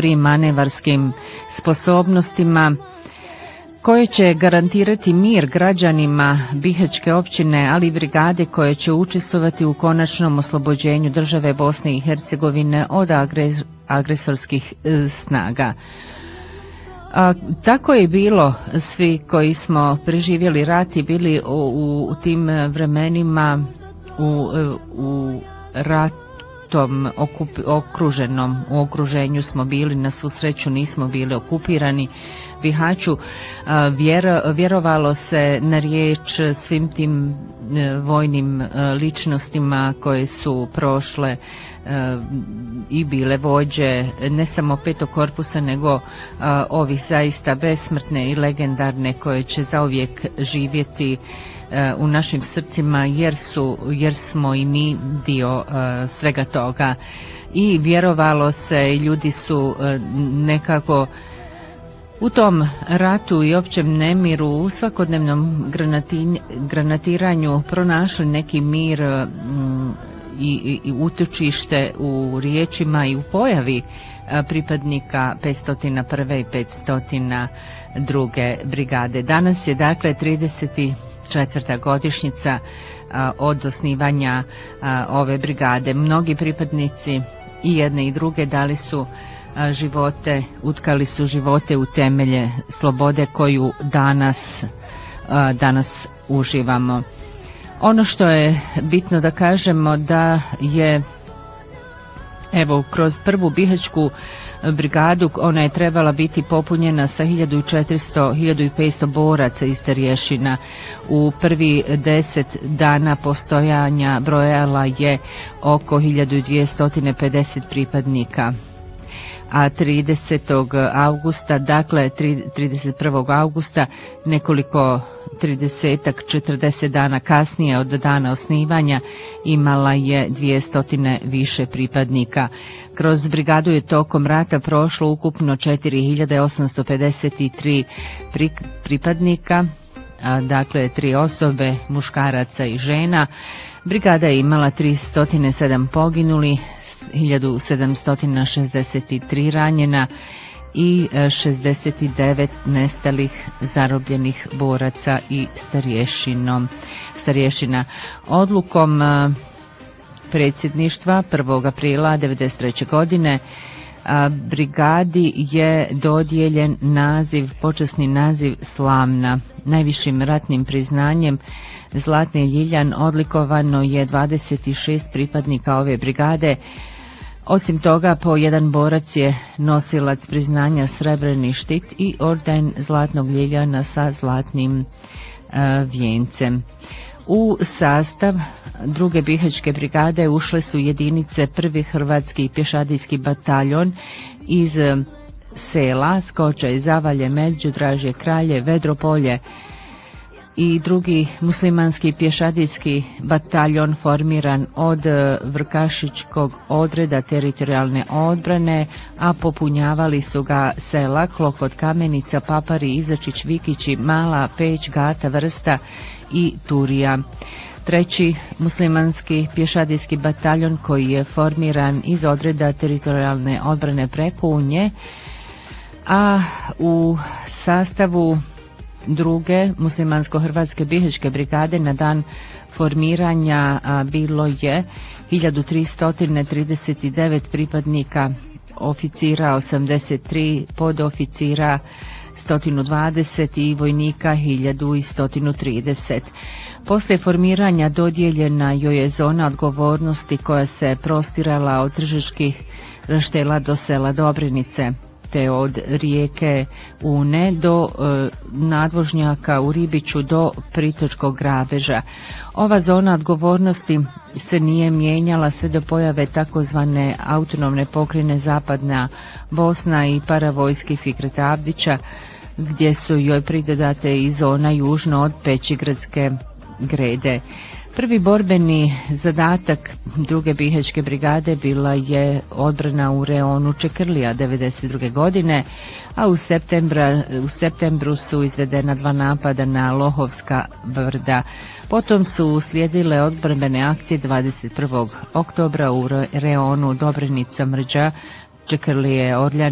dobrim manevarskim sposobnostima koje će garantirati mir građanima Bihaćke općine, ali i brigade koje će učestvovati u konačnom oslobođenju države Bosne i Hercegovine od agresorskih snaga. Tako je bilo, svi koji smo preživjeli rat i bili u tim vremenima u ratom u okruženju smo bili, na svu sreću nismo bili okupirani. Bihaću vjerovalo se na riječ svim tim vojnim ličnostima koje su prošle i bile vođe ne samo petog korpusa nego ovih zaista besmrtne i legendarne koje će zauvijek živjeti u našim srcima jer smo i mi dio svega toga. I vjerovalo se, ljudi su nekako u tom ratu i općem nemiru, u svakodnevnom granatiranju pronašli neki mir i utočište u riječima i u pojavi pripadnika 501. i 502. brigade. Danas je dakle 34. godišnjica od osnivanja ove brigade. Mnogi pripadnici i jedne i druge dali su živote, utkali su živote u temelje slobode koju danas uživamo. Ono što je bitno da kažemo da je kroz prvu Bihaćku brigadu ona je trebala biti popunjena sa 1400-1500 boraca iz starješina. U prvi 10 dana postojanja brojala je oko 1250 pripadnika. A 30. augusta, dakle 31. augusta, nekoliko 30-40 dana kasnije od dana osnivanja, imala je 200 više pripadnika. Kroz brigadu je tokom rata prošlo ukupno 4853 pripadnika, dakle 3 osobe, muškaraca i žena. Brigada je imala 307 poginuli, 1763 ranjena i 69 nestalih zarobljenih boraca i starješina. Odlukom predsjedništva 1. aprila 1993. godine brigadi je dodijeljen počasni naziv Slavna. Najvišim ratnim priznanjem Zlatni ljiljan odlikovano je 26 pripadnika ove brigade. Osim toga, po jedan borac je nosilac priznanja Srebreni štit i orden Zlatnog ljiljana sa zlatnim vijencem. U sastav druge Bihaćke brigade ušle su jedinice 1. hrvatski pješadijski bataljon iz sela Skočaj, Zavalje, Među, Dražje Kralje, Vedropolje i drugi muslimanski pješadijski bataljon formiran od Vrkašičkog odreda teritorijalne odbrane, a popunjavali su ga sela Klokot, Kamenica, Papari, Izačić, Vikići, Mala, Peć, Gata, Vrsta i Turija. Treći muslimanski pješadijski bataljon koji je formiran iz odreda teritorijalne odbrane Prekunje, a u sastavu druge muslimansko-hrvatske Bihaćke brigade na dan formiranja bilo je 1339 pripadnika, oficira 83, podoficira 120 i vojnika 1130. Poslije formiranja dodijeljena joj je zona odgovornosti koja se prostirala od Tržačkih raštela do sela Dobrinice, te od rijeke Une do nadvožnjaka u Ribiću do Pritočkog grabeža. Ova zona odgovornosti se nije mijenjala sve do pojave takozvane autonomne pokrajine Zapadna Bosna i paravojski Fikret Abdića, gdje su joj pridodate i zona južno od Pećigradske grede. Prvi borbeni zadatak druge Bihaćke brigade bila je odbrana u reonu Čekrlija 1992. godine, a u septembru su izvedena 2 napada na Lohovska brda. Potom su uslijedile odbrambene akcije 21. oktobra u reonu Dobrenica, Mrđa, Čekrlije, Orljane,